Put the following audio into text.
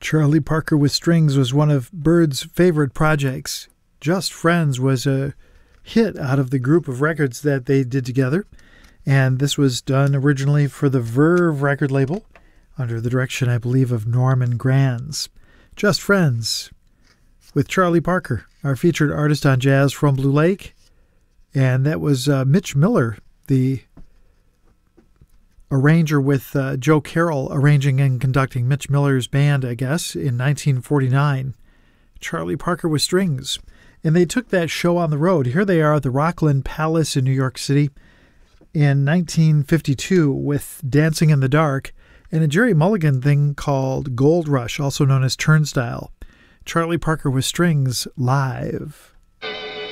Charlie Parker with Strings was one of Bird's favorite projects. Just Friends was a hit out of the group of records that they did together, and this was done originally for the Verve record label under the direction, I believe, of Norman Granz. Just Friends with Charlie Parker, our featured artist on Jazz from Blue Lake, and that was Mitch Miller, the arranger with Joe Carroll arranging and conducting Mitch Miller's band, I guess, in 1949. Charlie Parker with Strings. And they took that show on the road. Here they are at the Rockland Palace in New York City in 1952 with Dancing in the Dark and a Jerry Mulligan thing called Gold Rush, also known as Turnstile. Charlie Parker with Strings live.